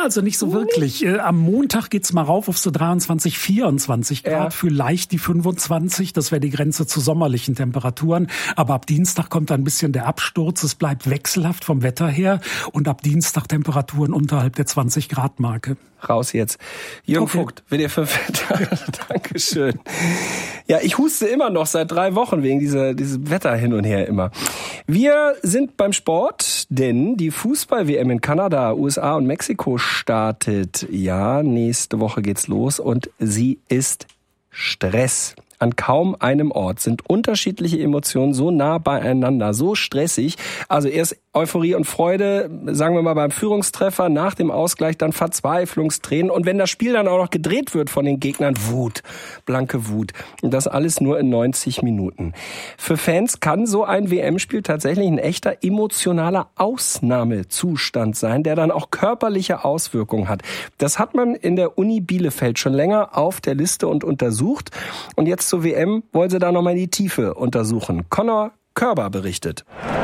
also nicht so wirklich. Am Montag geht's mal rauf auf so 23, 24 Grad, vielleicht die 25. Das wäre die Grenze zu sommerlichen Temperaturen. Aber ab Dienstag kommt dann ein bisschen der Absturz. Es bleibt wechselhaft vom Wetter her. Und ab Dienstag Temperaturen unterhalb der 20-Grad-Marke. Raus jetzt. Jürgen Vogt, WDR 5 Wetter. Dankeschön. Ja, ich huste immer noch seit 3 Wochen wegen diesem Wetter hin und her immer. Wir sind beim Sport, denn die Fußball-WM in Kanada, USA und Mexiko startet. Ja, nächste Woche geht's los und sie ist Stress. An kaum einem Ort sind unterschiedliche Emotionen so nah beieinander, so stressig. Also erst Euphorie und Freude, sagen wir mal beim Führungstreffer, nach dem Ausgleich dann Verzweiflungstränen. Und wenn das Spiel dann auch noch gedreht wird von den Gegnern, Wut, blanke Wut. Und das alles nur in 90 Minuten. Für Fans kann so ein WM-Spiel tatsächlich ein echter emotionaler Ausnahmezustand sein, der dann auch körperliche Auswirkungen hat. Das hat man in der Uni Bielefeld schon länger auf der Liste und untersucht. Und jetzt zur WM wollen sie da nochmal in die Tiefe untersuchen. Conor Körber berichtet.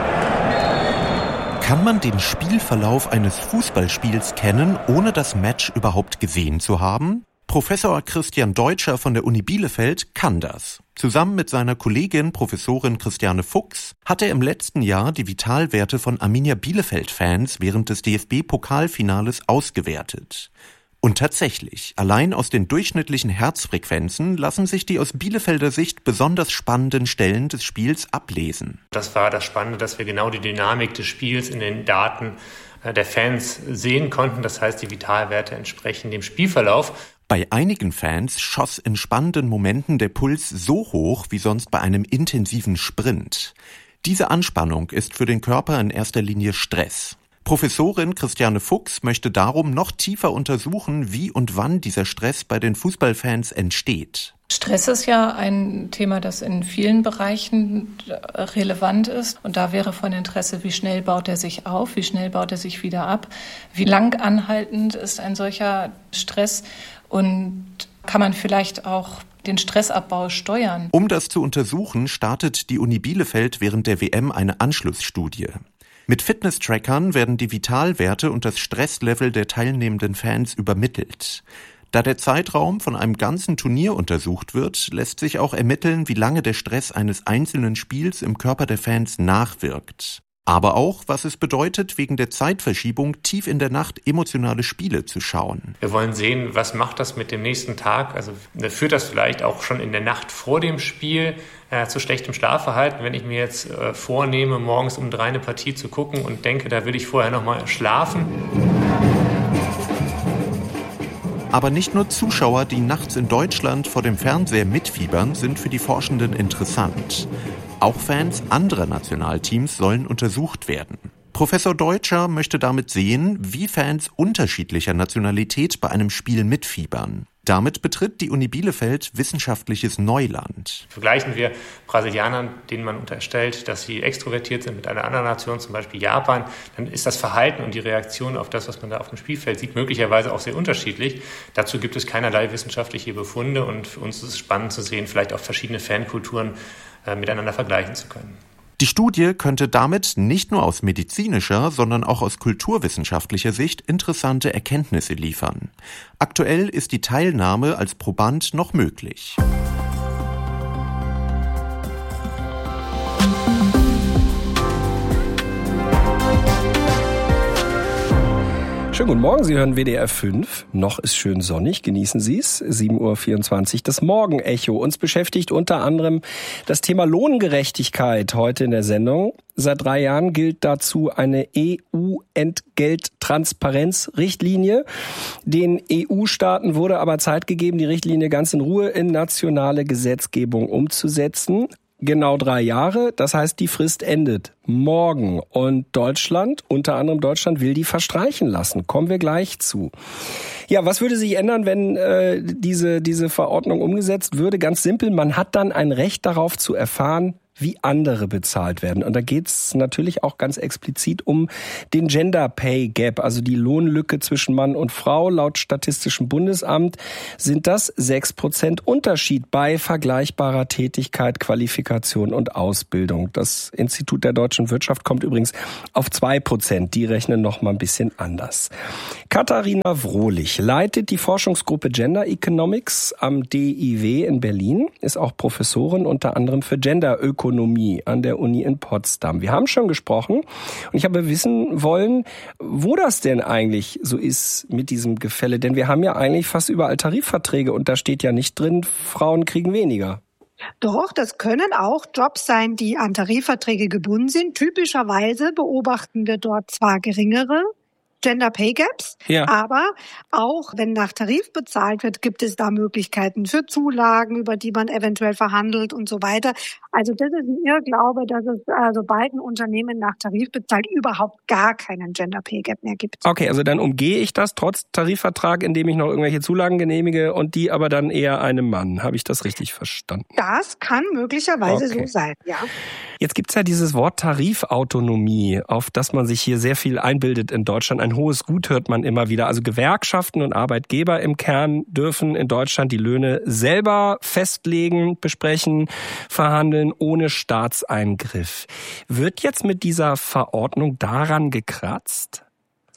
Kann man den Spielverlauf eines Fußballspiels kennen, ohne das Match überhaupt gesehen zu haben? Professor Christian Deutscher von der Uni Bielefeld kann das. Zusammen mit seiner Kollegin Professorin Christiane Fuchs hat er im letzten Jahr die Vitalwerte von Arminia Bielefeld-Fans während des DFB-Pokalfinales ausgewertet. Und tatsächlich, allein aus den durchschnittlichen Herzfrequenzen lassen sich die aus Bielefelder Sicht besonders spannenden Stellen des Spiels ablesen. Das war das Spannende, dass wir genau die Dynamik des Spiels in den Daten der Fans sehen konnten. Das heißt, die Vitalwerte entsprechen dem Spielverlauf. Bei einigen Fans schoss in spannenden Momenten der Puls so hoch wie sonst bei einem intensiven Sprint. Diese Anspannung ist für den Körper in erster Linie Stress. Professorin Christiane Fuchs möchte darum noch tiefer untersuchen, wie und wann dieser Stress bei den Fußballfans entsteht. Stress ist ja ein Thema, das in vielen Bereichen relevant ist. Und da wäre von Interesse, wie schnell baut er sich auf, wie schnell baut er sich wieder ab, wie lang anhaltend ist ein solcher Stress und kann man vielleicht auch den Stressabbau steuern. Um das zu untersuchen, startet die Uni Bielefeld während der WM eine Anschlussstudie. Mit Fitness-Trackern werden die Vitalwerte und das Stresslevel der teilnehmenden Fans übermittelt. Da der Zeitraum von einem ganzen Turnier untersucht wird, lässt sich auch ermitteln, wie lange der Stress eines einzelnen Spiels im Körper der Fans nachwirkt. Aber auch, was es bedeutet, wegen der Zeitverschiebung tief in der Nacht emotionale Spiele zu schauen. Wir wollen sehen, was macht das mit dem nächsten Tag? Also führt das vielleicht auch schon in der Nacht vor dem Spiel zu schlechtem Schlafverhalten? Wenn ich mir jetzt vornehme, morgens um 3 eine Partie zu gucken und denke, da will ich vorher nochmal schlafen. Aber nicht nur Zuschauer, die nachts in Deutschland vor dem Fernseher mitfiebern, sind für die Forschenden interessant. Auch Fans anderer Nationalteams sollen untersucht werden. Professor Deutscher möchte damit sehen, wie Fans unterschiedlicher Nationalität bei einem Spiel mitfiebern. Damit betritt die Uni Bielefeld wissenschaftliches Neuland. Vergleichen wir Brasilianern, denen man unterstellt, dass sie extrovertiert sind, mit einer anderen Nation, zum Beispiel Japan, dann ist das Verhalten und die Reaktion auf das, was man da auf dem Spielfeld sieht, möglicherweise auch sehr unterschiedlich. Dazu gibt es keinerlei wissenschaftliche Befunde und für uns ist es spannend zu sehen, vielleicht auch verschiedene Fankulturen miteinander vergleichen zu können. Die Studie könnte damit nicht nur aus medizinischer, sondern auch aus kulturwissenschaftlicher Sicht interessante Erkenntnisse liefern. Aktuell ist die Teilnahme als Proband noch möglich. Schönen guten Morgen, Sie hören WDR 5. Noch ist schön sonnig, genießen Sie es. 7.24 Uhr, das Morgenecho. Uns beschäftigt unter anderem das Thema Lohngerechtigkeit heute in der Sendung. Seit 3 Jahren gilt dazu eine EU-Entgelttransparenzrichtlinie. Den EU-Staaten wurde aber Zeit gegeben, die Richtlinie ganz in Ruhe in nationale Gesetzgebung umzusetzen. Genau 3 Jahre, das heißt, die Frist endet morgen. Und Deutschland, unter anderem Deutschland, will die verstreichen lassen. Kommen wir gleich zu. Ja, was würde sich ändern, wenn diese Verordnung umgesetzt würde? Ganz simpel, man hat dann ein Recht darauf zu erfahren, wie andere bezahlt werden. Und da geht's natürlich auch ganz explizit um den Gender Pay Gap, also die Lohnlücke zwischen Mann und Frau. Laut Statistischem Bundesamt sind das 6% Unterschied bei vergleichbarer Tätigkeit, Qualifikation und Ausbildung. Das Institut der deutschen Wirtschaft kommt übrigens auf 2%. Die rechnen noch mal ein bisschen anders. Katharina Wrohlich leitet die Forschungsgruppe Gender Economics am DIW in Berlin, ist auch Professorin unter anderem für Genderökonomie an der Uni in Potsdam. Wir haben schon gesprochen und ich habe wissen wollen, wo das denn eigentlich so ist mit diesem Gefälle. Denn wir haben ja eigentlich fast überall Tarifverträge und da steht ja nicht drin, Frauen kriegen weniger. Doch, das können auch Jobs sein, die an Tarifverträge gebunden sind. Typischerweise beobachten wir dort zwar geringere Gender Pay Gaps, ja. Aber auch wenn nach Tarif bezahlt wird, gibt es da Möglichkeiten für Zulagen, über die man eventuell verhandelt und so weiter. Also das ist ein Irrglaube, dass es sobald ein Unternehmen nach Tarif bezahlt, überhaupt gar keinen Gender Pay Gap mehr gibt. Okay, also dann umgehe ich das trotz Tarifvertrag, indem ich noch irgendwelche Zulagen genehmige und die aber dann eher einem Mann. Habe ich das richtig verstanden? Das kann möglicherweise so sein, ja. Jetzt gibt's ja dieses Wort Tarifautonomie, auf das man sich hier sehr viel einbildet in Deutschland. Ein hohes Gut hört man immer wieder. Also Gewerkschaften und Arbeitgeber im Kern dürfen in Deutschland die Löhne selber festlegen, besprechen, verhandeln, ohne Staatseingriff. Wird jetzt mit dieser Verordnung daran gekratzt?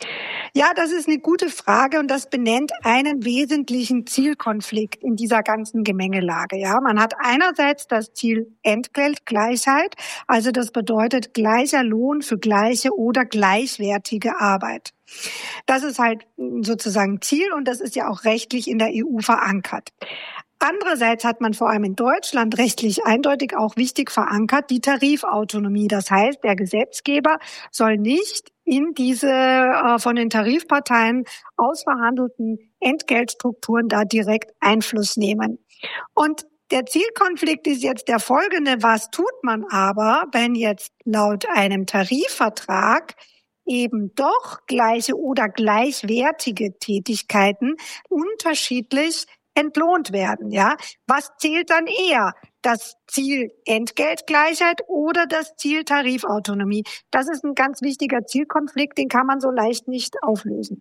Ja, das ist eine gute Frage und das benennt einen wesentlichen Zielkonflikt in dieser ganzen Gemengelage. Ja, man hat einerseits das Ziel Entgeltgleichheit, also das bedeutet gleicher Lohn für gleiche oder gleichwertige Arbeit. Das ist halt sozusagen Ziel und das ist ja auch rechtlich in der EU verankert. Andererseits hat man vor allem in Deutschland rechtlich eindeutig auch wichtig verankert die Tarifautonomie. Das heißt, der Gesetzgeber soll nicht in diese von den Tarifparteien ausverhandelten Entgeltstrukturen da direkt Einfluss nehmen. Und der Zielkonflikt ist jetzt der folgende. Was tut man aber, wenn jetzt laut einem Tarifvertrag eben doch gleiche oder gleichwertige Tätigkeiten unterschiedlich entlohnt werden, ja? Was zählt dann eher? Das Ziel Entgeltgleichheit oder das Ziel Tarifautonomie? Das ist ein ganz wichtiger Zielkonflikt, den kann man so leicht nicht auflösen.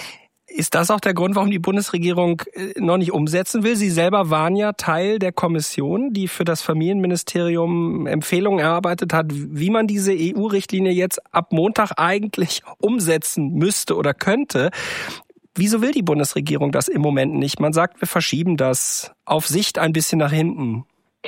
Ist das auch der Grund, warum die Bundesregierung noch nicht umsetzen will? Sie selber waren ja Teil der Kommission, die für das Familienministerium Empfehlungen erarbeitet hat, wie man diese EU-Richtlinie jetzt ab Montag eigentlich umsetzen müsste oder könnte. Wieso will die Bundesregierung das im Moment nicht? Man sagt, wir verschieben das auf Sicht ein bisschen nach hinten.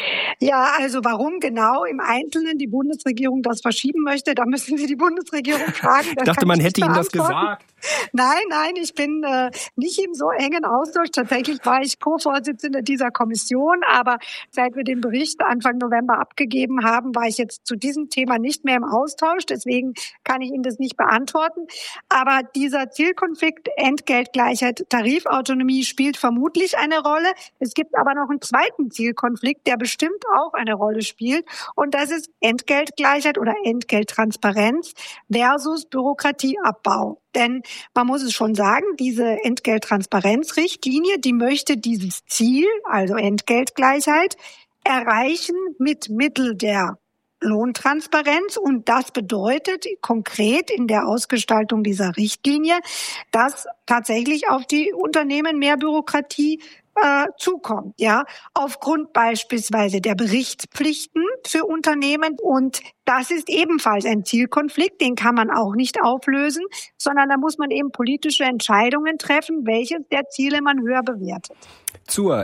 Ja, also warum genau im Einzelnen die Bundesregierung das verschieben möchte, da müssen Sie die Bundesregierung fragen. Ich dachte, man hätte Ihnen das gesagt. Nein, ich bin nicht im so engen Austausch. Tatsächlich war ich Co-Vorsitzende dieser Kommission, aber seit wir den Bericht Anfang November abgegeben haben, war ich jetzt zu diesem Thema nicht mehr im Austausch. Deswegen kann ich Ihnen das nicht beantworten. Aber dieser Zielkonflikt Entgeltgleichheit, Tarifautonomie spielt vermutlich eine Rolle. Es gibt aber noch einen zweiten Zielkonflikt, der bestimmt auch eine Rolle spielt. Und das ist Entgeltgleichheit oder Entgelttransparenz versus Bürokratieabbau. Denn man muss es schon sagen, diese Entgelttransparenzrichtlinie, die möchte dieses Ziel, also Entgeltgleichheit, erreichen mit Mittel der Lohntransparenz. Und das bedeutet konkret in der Ausgestaltung dieser Richtlinie, dass tatsächlich auf die Unternehmen mehr Bürokratie zukommt, ja, aufgrund beispielsweise der Berichtspflichten für Unternehmen. Und das ist ebenfalls ein Zielkonflikt, den kann man auch nicht auflösen, sondern da muss man eben politische Entscheidungen treffen, welches der Ziele man höher bewertet. Zur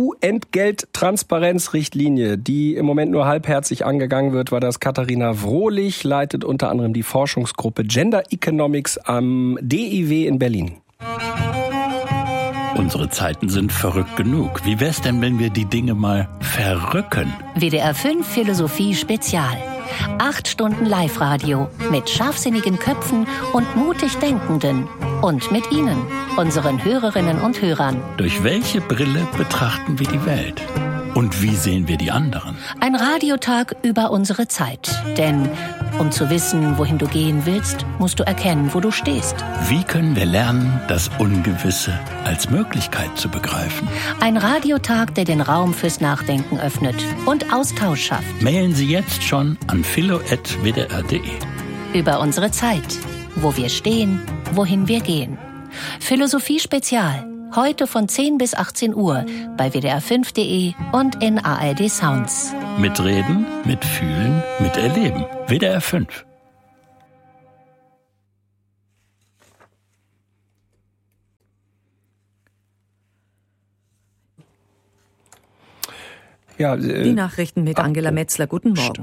EU-Entgelttransparenzrichtlinie, die im Moment nur halbherzig angegangen wird, war das Katharina Wrohlich, leitet unter anderem die Forschungsgruppe Gender Economics am DIW in Berlin. Unsere Zeiten sind verrückt genug. Wie wär's denn, wenn wir die Dinge mal verrücken? WDR 5 Philosophie Spezial. 8 Stunden Live-Radio mit scharfsinnigen Köpfen und mutig Denkenden. Und mit Ihnen, unseren Hörerinnen und Hörern. Durch welche Brille betrachten wir die Welt? Und wie sehen wir die anderen? Ein Radiotag über unsere Zeit. Denn Um zu wissen, wohin du gehen willst, musst du erkennen, wo du stehst. Wie können wir lernen, das Ungewisse als Möglichkeit zu begreifen? Ein Radiotag, der den Raum fürs Nachdenken öffnet und Austausch schafft. Mailen Sie jetzt schon an philo@wdr.de. Über unsere Zeit, wo wir stehen, wohin wir gehen. Philosophie Spezial. Heute von 10 bis 18 Uhr bei wdr5.de und in ARD Sounds. Mitreden, mitfühlen, miterleben. WDR 5. Ja, die Nachrichten mit Angela Metzler. Guten Morgen.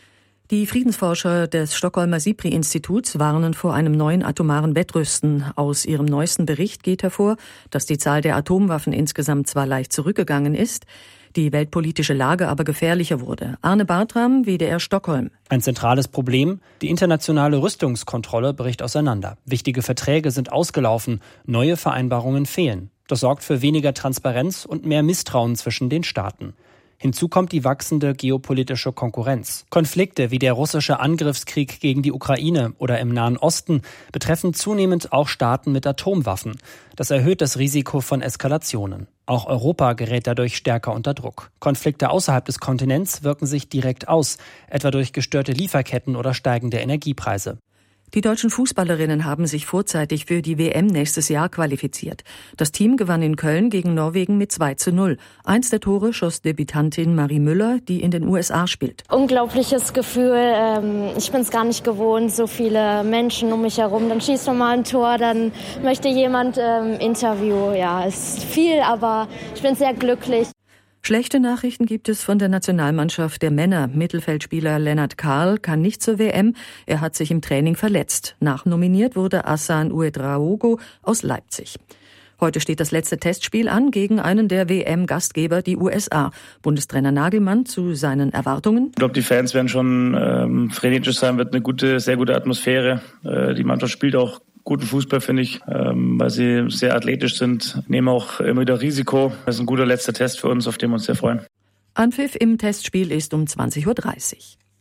Die Friedensforscher des Stockholmer SIPRI-Instituts warnen vor einem neuen atomaren Wettrüsten. Aus ihrem neuesten Bericht geht hervor, dass die Zahl der Atomwaffen insgesamt zwar leicht zurückgegangen ist, die weltpolitische Lage aber gefährlicher wurde. Arne Bartram, WDR Stockholm. Ein zentrales Problem, die internationale Rüstungskontrolle bricht auseinander. Wichtige Verträge sind ausgelaufen, neue Vereinbarungen fehlen. Das sorgt für weniger Transparenz und mehr Misstrauen zwischen den Staaten. Hinzu kommt die wachsende geopolitische Konkurrenz. Konflikte wie der russische Angriffskrieg gegen die Ukraine oder im Nahen Osten betreffen zunehmend auch Staaten mit Atomwaffen. Das erhöht das Risiko von Eskalationen. Auch Europa gerät dadurch stärker unter Druck. Konflikte außerhalb des Kontinents wirken sich direkt aus, etwa durch gestörte Lieferketten oder steigende Energiepreise. Die deutschen Fußballerinnen haben sich vorzeitig für die WM nächstes Jahr qualifiziert. Das Team gewann in Köln gegen Norwegen mit 2:0. Eins der Tore schoss Debütantin Marie Müller, die in den USA spielt. Unglaubliches Gefühl. Ich bin es gar nicht gewohnt, so viele Menschen um mich herum. Dann schießt man mal ein Tor, dann möchte jemand Interview. Ja, es ist viel, aber ich bin sehr glücklich. Schlechte Nachrichten gibt es von der Nationalmannschaft der Männer. Mittelfeldspieler Lennart Kahl kann nicht zur WM. Er hat sich im Training verletzt. Nachnominiert wurde Hassan Ouedraogo aus Leipzig. Heute steht das letzte Testspiel an gegen einen der WM-Gastgeber, die USA. Bundestrainer Nagelmann zu seinen Erwartungen. Ich glaube, die Fans werden schon frenetisch sein, wird eine sehr gute Atmosphäre. Die Mannschaft spielt auch guten Fußball, finde ich, weil sie sehr athletisch sind, nehmen auch immer wieder Risiko. Das ist ein guter letzter Test für uns, auf den wir uns sehr freuen. Anpfiff im Testspiel ist um 20:30 Uhr.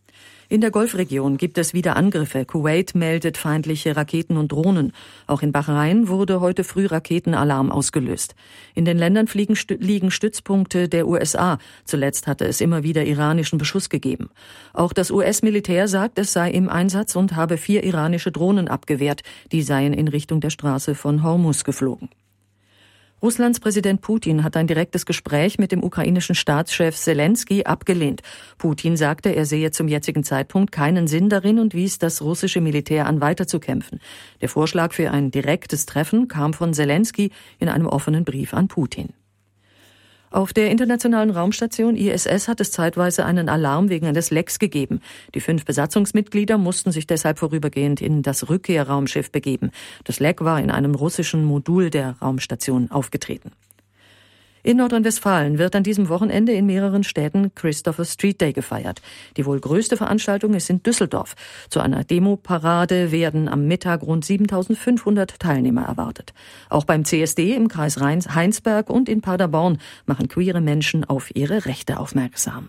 In der Golfregion gibt es wieder Angriffe. Kuwait meldet feindliche Raketen und Drohnen. Auch in Bahrain wurde heute früh Raketenalarm ausgelöst. In den Ländern liegen Stützpunkte der USA. Zuletzt hatte es immer wieder iranischen Beschuss gegeben. Auch das US-Militär sagt, es sei im Einsatz und habe 4 iranische Drohnen abgewehrt. Die seien in Richtung der Straße von Hormuz geflogen. Russlands Präsident Putin hat ein direktes Gespräch mit dem ukrainischen Staatschef Selenskyj abgelehnt. Putin sagte, er sehe zum jetzigen Zeitpunkt keinen Sinn darin und wies das russische Militär an, weiterzukämpfen. Der Vorschlag für ein direktes Treffen kam von Selenskyj in einem offenen Brief an Putin. Auf der internationalen Raumstation ISS hat es zeitweise einen Alarm wegen eines Lecks gegeben. Die 5 Besatzungsmitglieder mussten sich deshalb vorübergehend in das Rückkehrraumschiff begeben. Das Leck war in einem russischen Modul der Raumstation aufgetreten. In Nordrhein-Westfalen wird an diesem Wochenende in mehreren Städten Christopher Street Day gefeiert. Die wohl größte Veranstaltung ist in Düsseldorf. Zu einer Demoparade werden am Mittag rund 7.500 Teilnehmer erwartet. Auch beim CSD im Kreis Heinsberg und in Paderborn machen queere Menschen auf ihre Rechte aufmerksam.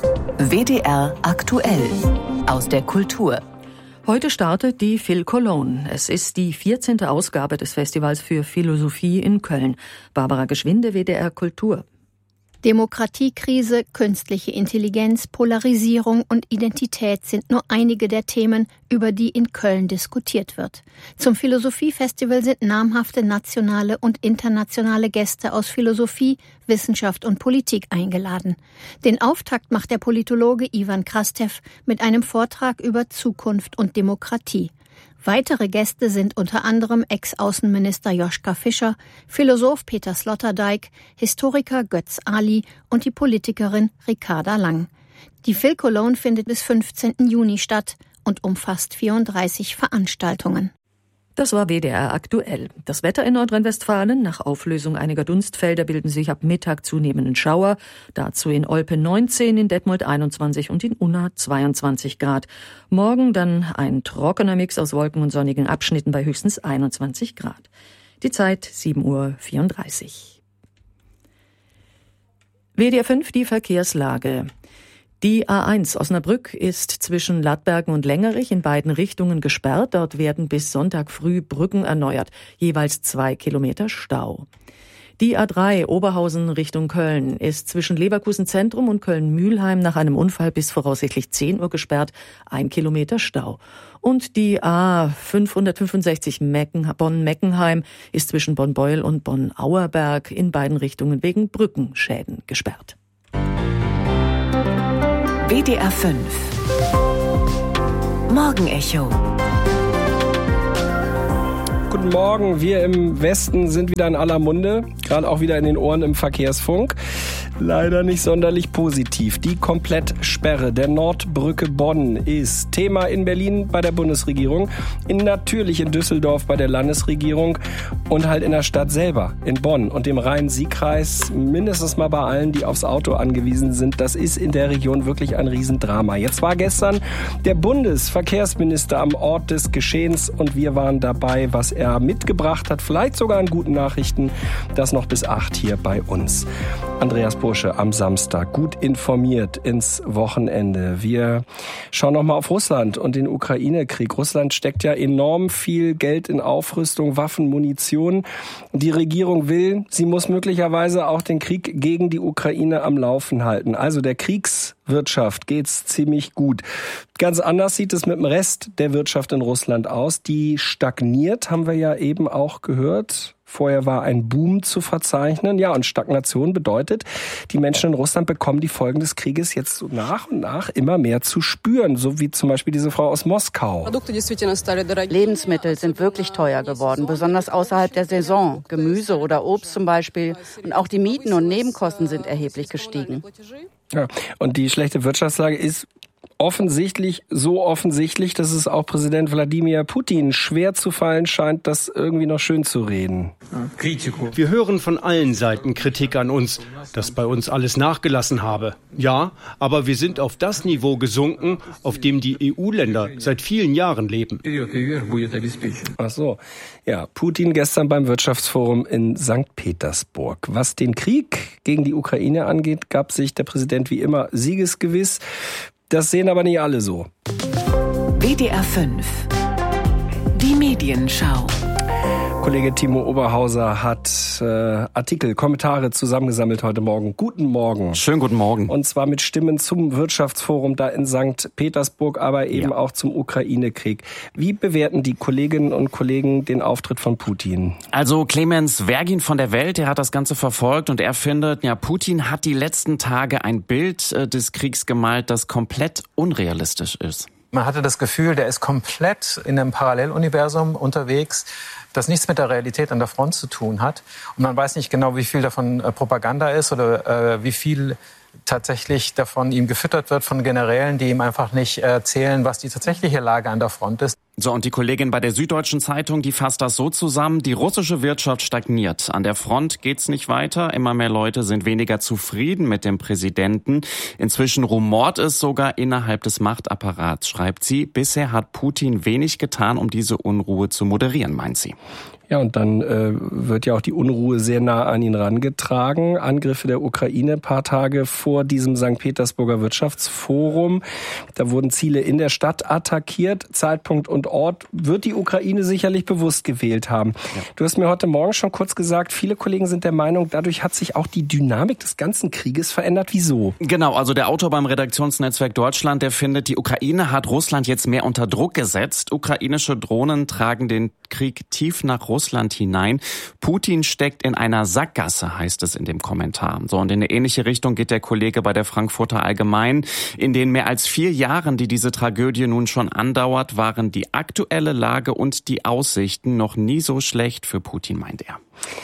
WDR aktuell aus der Kultur. Heute startet die Phil Cologne. Es ist die 14. Ausgabe des Festivals für Philosophie in Köln. Barbara Geschwinde, WDR Kultur. Demokratiekrise, künstliche Intelligenz, Polarisierung und Identität sind nur einige der Themen, über die in Köln diskutiert wird. Zum Philosophiefestival sind namhafte nationale und internationale Gäste aus Philosophie, Wissenschaft und Politik eingeladen. Den Auftakt macht der Politologe Ivan Krastev mit einem Vortrag über Zukunft und Demokratie. Weitere Gäste sind unter anderem Ex-Außenminister Joschka Fischer, Philosoph Peter Sloterdijk, Historiker Götz Ali und die Politikerin Ricarda Lang. Die Phil Cologne findet bis 15. Juni statt und umfasst 34 Veranstaltungen. Das war WDR aktuell. Das Wetter in Nordrhein-Westfalen. Nach Auflösung einiger Dunstfelder bilden sich ab Mittag zunehmenden Schauer. Dazu in Olpe 19, in Detmold 21 und in Unna 22 Grad. Morgen dann ein trockener Mix aus Wolken und sonnigen Abschnitten bei höchstens 21 Grad. Die Zeit 7:34 Uhr. WDR 5, die Verkehrslage. Die A1 Osnabrück ist zwischen Lattbergen und Längerich in beiden Richtungen gesperrt. Dort werden bis Sonntag früh Brücken erneuert. Jeweils 2 Kilometer Stau. Die A3 Oberhausen Richtung Köln ist zwischen Leverkusen Zentrum und Köln-Mühlheim nach einem Unfall bis voraussichtlich 10 Uhr gesperrt. 1 Kilometer Stau. Und die A565 Bonn-Meckenheim ist zwischen Bonn-Beuel und Bonn-Auerberg in beiden Richtungen wegen Brückenschäden gesperrt. WDR 5 Morgenecho. Guten Morgen, wir im Westen sind wieder in aller Munde, gerade auch wieder in den Ohren im Verkehrsfunk. Leider nicht sonderlich positiv. Die Komplettsperre der Nordbrücke Bonn ist Thema in Berlin bei der Bundesregierung, natürlich in Düsseldorf bei der Landesregierung und halt in der Stadt selber, in Bonn und dem Rhein-Sieg-Kreis, mindestens mal bei allen, die aufs Auto angewiesen sind. Das ist in der Region wirklich ein Riesendrama. Jetzt war gestern der Bundesverkehrsminister am Ort des Geschehens und wir waren dabei, was er mitgebracht hat, vielleicht sogar an guten Nachrichten, das noch bis 8 hier bei uns. Andreas Bursche am Samstag, gut informiert ins Wochenende. Wir schauen nochmal auf Russland und den Ukraine-Krieg. Russland steckt ja enorm viel Geld in Aufrüstung, Waffen, Munition. Die Regierung will, sie muss möglicherweise auch den Krieg gegen die Ukraine am Laufen halten. Also der Kriegswirtschaft geht's ziemlich gut. Ganz anders sieht es mit dem Rest der Wirtschaft in Russland aus. Die stagniert, haben wir ja eben auch gehört. Vorher war ein Boom zu verzeichnen. Ja, und Stagnation bedeutet, die Menschen in Russland bekommen die Folgen des Krieges jetzt so nach und nach immer mehr zu spüren. So wie zum Beispiel diese Frau aus Moskau. Lebensmittel sind wirklich teuer geworden, besonders außerhalb der Saison. Gemüse oder Obst zum Beispiel. Und auch die Mieten und Nebenkosten sind erheblich gestiegen. Ja, und die schlechte Wirtschaftslage ist offensichtlich, dass es auch Präsident Wladimir Putin schwer zu fallen scheint, das irgendwie noch schön zu reden. Wir hören von allen Seiten Kritik an uns, dass bei uns alles nachgelassen habe. Ja, aber wir sind auf das Niveau gesunken, auf dem die EU-Länder seit vielen Jahren leben. Ach so. Ja, Putin gestern beim Wirtschaftsforum in St. Petersburg. Was den Krieg gegen die Ukraine angeht, gab sich der Präsident wie immer siegesgewiss. Das sehen aber nicht alle so. WDR 5 Die Medienschau. Kollege Timo Oberhauser hat Artikel, Kommentare zusammengesammelt heute Morgen. Guten Morgen. Schönen guten Morgen. Und zwar mit Stimmen zum Wirtschaftsforum da in St. Petersburg, aber eben auch zum Ukraine-Krieg. Wie bewerten die Kolleginnen und Kollegen den Auftritt von Putin? Also Clemens Vergin von der Welt, der hat das Ganze verfolgt und er findet, ja, Putin hat die letzten Tage ein Bild des Kriegs gemalt, das komplett unrealistisch ist. Man hatte das Gefühl, der ist komplett in einem Paralleluniversum unterwegs, das nichts mit der Realität an der Front zu tun hat. Und man weiß nicht genau, wie viel davon Propaganda ist oder wie viel tatsächlich davon ihm gefüttert wird von Generälen, die ihm einfach nicht erzählen, was die tatsächliche Lage an der Front ist. So, und die Kollegin bei der Süddeutschen Zeitung, die fasst das so zusammen: Die russische Wirtschaft stagniert. An der Front geht's nicht weiter. Immer mehr Leute sind weniger zufrieden mit dem Präsidenten. Inzwischen rumort es sogar innerhalb des Machtapparats, schreibt sie. Bisher hat Putin wenig getan, um diese Unruhe zu moderieren, meint sie. Ja, und dann wird ja auch die Unruhe sehr nah an ihn rangetragen. Angriffe der Ukraine ein paar Tage vor diesem St. Petersburger Wirtschaftsforum. Da wurden Ziele in der Stadt attackiert. Zeitpunkt und Ort wird die Ukraine sicherlich bewusst gewählt haben. Ja. Du hast mir heute Morgen schon kurz gesagt, viele Kollegen sind der Meinung, dadurch hat sich auch die Dynamik des ganzen Krieges verändert. Wieso? Genau, also der Autor beim Redaktionsnetzwerk Deutschland, der findet, die Ukraine hat Russland jetzt mehr unter Druck gesetzt. Ukrainische Drohnen tragen den Krieg tief nach Russland hinein. Putin steckt in einer Sackgasse, heißt es in dem Kommentar. So, und in eine ähnliche Richtung geht der Kollege bei der Frankfurter Allgemeinen. In den mehr als 4 Jahren, die diese Tragödie nun schon andauert, waren die aktuelle Lage und die Aussichten noch nie so schlecht für Putin, meint er.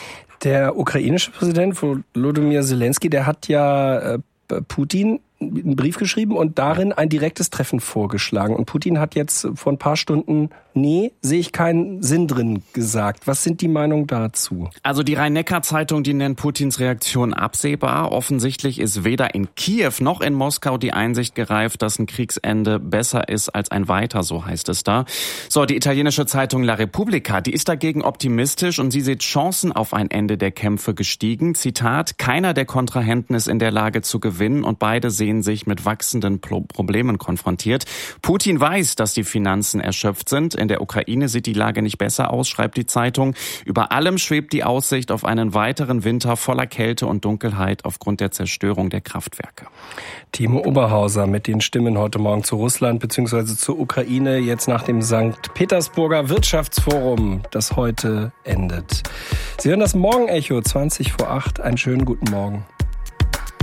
Der ukrainische Präsident Volodymyr Zelensky, der hat ja Putin einen Brief geschrieben und darin ein direktes Treffen vorgeschlagen. Und Putin hat jetzt vor ein paar Stunden, nee, sehe ich keinen Sinn drin gesagt. Was sind die Meinungen dazu? Also die Rhein-Neckar-Zeitung, die nennt Putins Reaktion absehbar. Offensichtlich ist weder in Kiew noch in Moskau die Einsicht gereift, dass ein Kriegsende besser ist als ein Weiter, so heißt es da. So, die italienische Zeitung La Repubblica, die ist dagegen optimistisch und sie sieht Chancen auf ein Ende der Kämpfe gestiegen. Zitat: Keiner der Kontrahenten ist in der Lage zu gewinnen und beide sehen sehen sich mit wachsenden Problemen konfrontiert. Putin weiß, dass die Finanzen erschöpft sind. In der Ukraine sieht die Lage nicht besser aus, schreibt die Zeitung. Über allem schwebt die Aussicht auf einen weiteren Winter voller Kälte und Dunkelheit aufgrund der Zerstörung der Kraftwerke. Timo Oberhauser mit den Stimmen heute Morgen zu Russland bzw. zur Ukraine, jetzt nach dem St. Petersburger Wirtschaftsforum, das heute endet. Sie hören das Morgenecho 20 vor 8. Einen schönen guten Morgen.